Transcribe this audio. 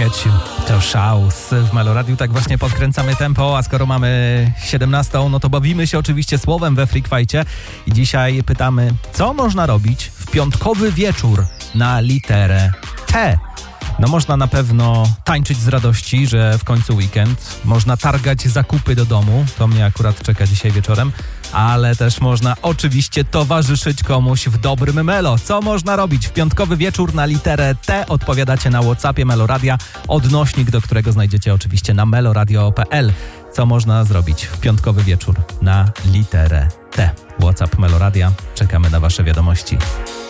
Get You. To Szaus. W Meloradiu tak właśnie podkręcamy tempo, a skoro mamy 17, no to bawimy się oczywiście słowem we Freak Fight'cie i dzisiaj pytamy, co można robić w piątkowy wieczór na literę T. No można na pewno tańczyć z radości, że w końcu weekend. Można targać zakupy do domu. To mnie akurat czeka dzisiaj wieczorem. Ale też można oczywiście towarzyszyć komuś w dobrym melo. Co można robić w piątkowy wieczór na literę T? Odpowiadacie na WhatsAppie Meloradia, odnośnik do którego znajdziecie oczywiście na meloradio.pl. Co można zrobić w piątkowy wieczór na literę T? WhatsApp Meloradia. Czekamy na wasze wiadomości.